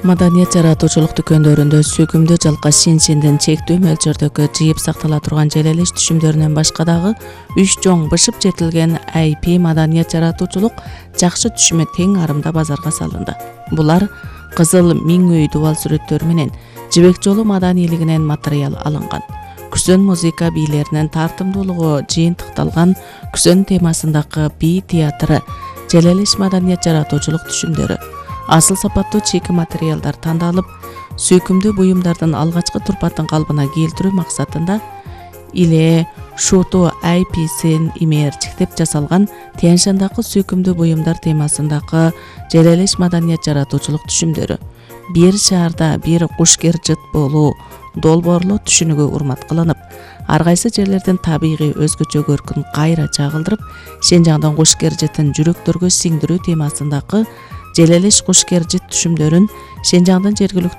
Маданият жаратуучулук дүкөндөрүндө сөкүмдүү жалка син-синден чектүү мөлчөрдөгү жыйып сактала турган желелеш түшүмдөрүнөн башка дагы 3 жоң бышып жетилген IP маданият жаратуучулук жакшы түшүмө тең арымда базарга салынды. Булар кызыл миң үй дубал сүрөттөрү менен Жибек жолу маданийлигинен материал алынган. Күсөн музыка бийлеринин тартымдуулугу жыйынтыкталган Күсөн темасындагы бий театры, желелеш маданият жаратуучулук түшүмдөрү, асыл сапаттуу чеки материалдар тандалып, сөйкүмдүү буюмдардын алгачкы турпатын калбына келтирүү максатында иле шуту IP'син имээрчиктеп жасалган Тянь-Шандагы сөйкүмдүү буюмдар темасындагы желелеш маданият жаратуучулук түшүмдөрү, бир шаарда бир кушкер жыт болуу долбоорлуу түшүнүгү урмат кылынып, ар кайсы жерлердин табигый өзгөчө көркүн кайра чагылдырып, Шенжаңдын кушкер жытын жүрөктөргө сиңдирүү темасындагы желелеш кушкер жыт түшүмдөрүн Шенжаңдын жергиликтүү